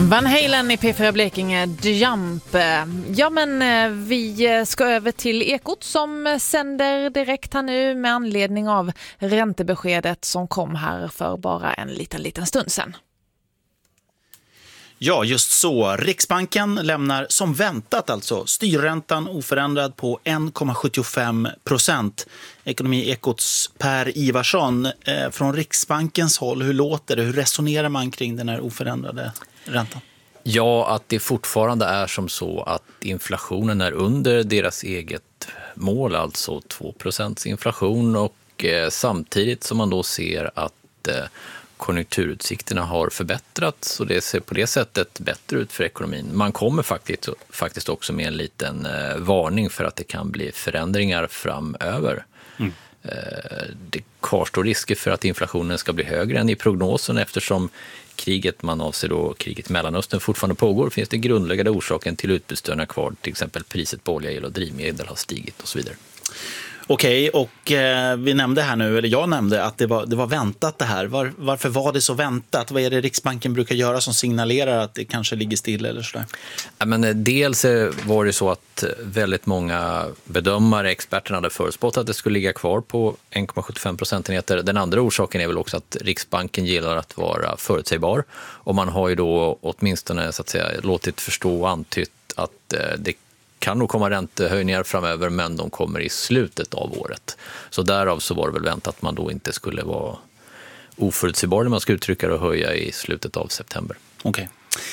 Van Halen i P4 Blekinge, Jump. Ja, men vi ska över till Ekot som sänder direkt här nu med anledning av räntebeskedet som kom här för bara en liten stund sedan. Ja, just så. Riksbanken lämnar som väntat alltså styrräntan oförändrad på 1,75%. Ekonomi-Ekots Per Ivarsson från Riksbankens håll. Hur låter det? Hur resonerar man kring den här oförändrade räntan? Ja, att det fortfarande är som så att inflationen är under deras eget mål, alltså 2% inflation, och samtidigt som man då ser att konjunkturutsikterna har förbättrats och det ser på det sättet bättre ut för ekonomin. Man kommer faktiskt också med en liten varning för att det kan bli förändringar framöver. Det kvarstår risker för att inflationen ska bli högre än i prognosen eftersom kriget, man avser då kriget i Mellanöstern, fortfarande pågår. Finns det grundläggande orsaken till utbudsstörningar kvar, till exempel priset på olja, el och drivmedel har stigit och så vidare. Okej, och vi nämnde här nu, eller jag nämnde att det var väntat det här. Varför var det så väntat? Vad är det Riksbanken brukar göra som signalerar att det kanske ligger still eller sådär? Ja, men dels var det så att väldigt många bedömare, experterna hade förutspått att det skulle ligga kvar på 1,75 procentenheter. Den andra orsaken är väl också att Riksbanken gillar att vara förutsägbar. Och man har ju då åtminstone så att säga låtit förstå och antytt att det kan nog komma räntehöjningar framöver, men de kommer i slutet av året. Så därav så var det väl väntat att man då inte skulle vara oförutsägbar när man ska uttrycka det och höja i slutet av september. Okej.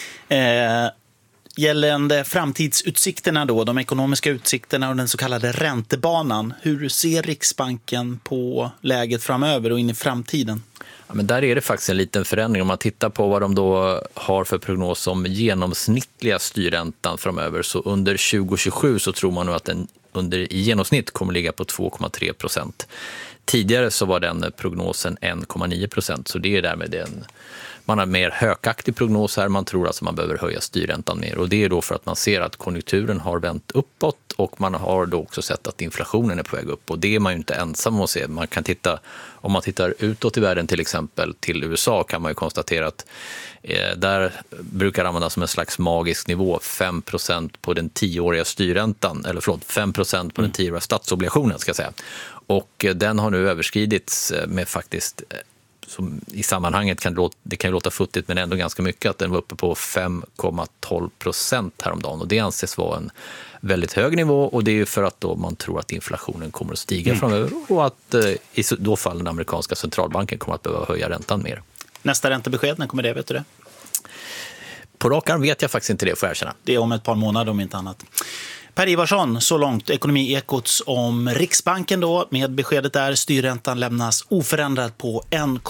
Gällande framtidsutsikterna då, de ekonomiska utsikterna och den så kallade räntebanan. Hur ser Riksbanken på läget framöver och in i framtiden? Ja, men där är det faktiskt en liten förändring. Om man tittar på vad de då har för prognos om genomsnittliga styrräntan framöver, så under 2027 så tror man nu att den i genomsnitt kommer ligga på 2,3%. Tidigare så var den prognosen 1,9%, så det är därmed man har mer högaktig prognos här. Man tror alltså man behöver höja styrräntan mer, och det är då för att man ser att konjunkturen har vänt uppåt och man har då också sett att inflationen är på väg upp, och det är man ju inte ensam om att se. Man kan om man tittar utåt i världen, till exempel till USA, kan man ju konstatera att där brukar användas som en slags magisk nivå 5% på den 10-åriga styrräntan, eller 5% på den 10-åriga statsobligationen ska jag säga. Och den har nu överskridits med faktiskt, som i sammanhanget det kan ju låta futtigt men ändå ganska mycket, att den var uppe på 5,12% häromdagen, och det anses vara en väldigt hög nivå, och det är ju för att då man tror att inflationen kommer att stiga framöver och att i då fall den amerikanska centralbanken kommer att behöva höja räntan mer. Nästa räntebesked, när kommer det, vet du det? På rak arm vet jag faktiskt inte det, får jag erkänna. Det är om ett par månader om inte annat. Per Ivarsson, så långt Ekonomi-Ekots om Riksbanken då, med beskedet där styrräntan lämnas oförändrad på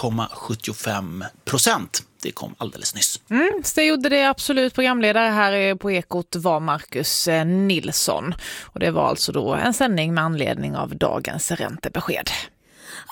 1,75%. Det kom alldeles nyss. Så gjorde det absolut. Programledare här på Ekot var Marcus Nilsson. Och det var alltså då en sändning med anledning av dagens räntebesked.